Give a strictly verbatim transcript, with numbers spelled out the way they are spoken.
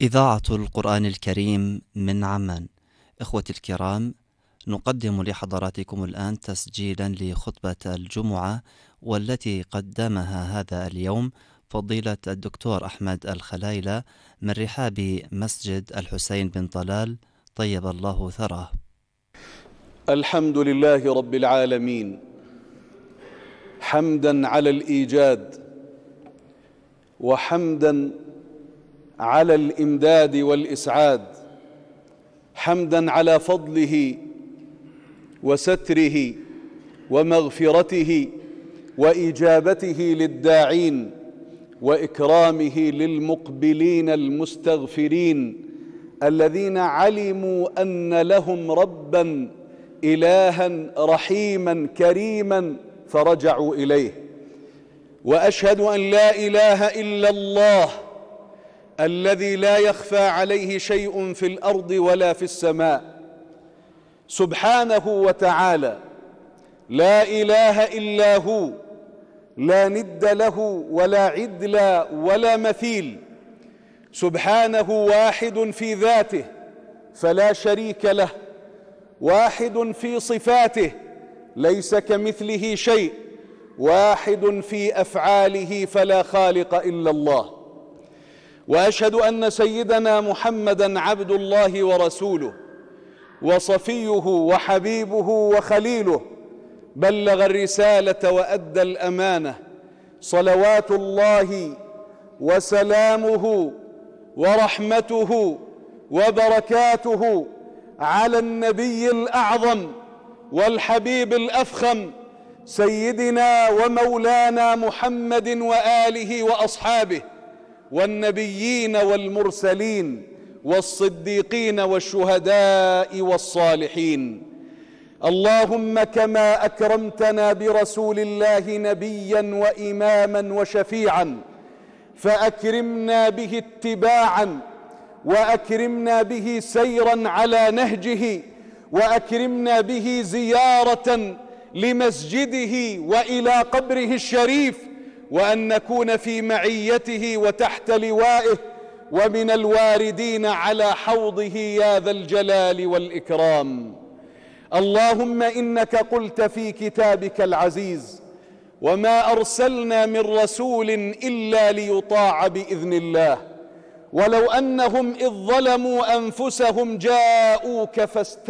إذاعة القرآن الكريم من عمان. إخوتي الكرام، نقدم لحضراتكم الآن تسجيلا لخطبة الجمعة، والتي قدمها هذا اليوم فضيلة الدكتور أحمد الخلايلة من رحاب مسجد الحسين بن طلال طيب الله ثراه. الحمد لله رب العالمين، حمدا على الإيجاد، وحمدا على الإمداد والإسعاد، حمدا على فضله وستره ومغفرته وإجابته للداعين وإكرامه للمقبلين المستغفرين الذين علموا أن لهم ربا إلها رحيما كريما فرجعوا إليه. وأشهد أن لا إله إلا الله الذي لا يخفى عليه شيء في الأرض ولا في السماء، سبحانه وتعالى، لا إله إلا هو، لا ند له ولا عدل ولا مثيل. سبحانه واحد في ذاته فلا شريك له، واحد في صفاته ليس كمثله شيء، واحد في أفعاله فلا خالق إلا الله. وأشهد أن سيدنا محمدًا عبد الله ورسوله وصفيه وحبيبه وخليله، بلغ الرسالة وأدى الأمانة، صلوات الله وسلامه ورحمته وبركاته على النبي الأعظم والحبيب الأفخم سيدنا ومولانا محمد وآله وأصحابه، والنبيين والمرسلين والصديقين والشهداء والصالحين. اللهم كما أكرمتنا برسول الله نبيا وإماما وشفيعا، فأكرمنا به اتباعا، وأكرمنا به سيرا على نهجه، وأكرمنا به زيارة لمسجده وإلى قبره الشريف، وأن نكون في معيته وتحت لوائه ومن الواردين على حوضه يا ذا الجلال والإكرام. اللهم إنك قلت في كتابك العزيز: وما أرسلنا من رسول إلا ليطاع بإذن الله، ولو أنهم إذ ظلموا أنفسهم جاءوك فاستغفروا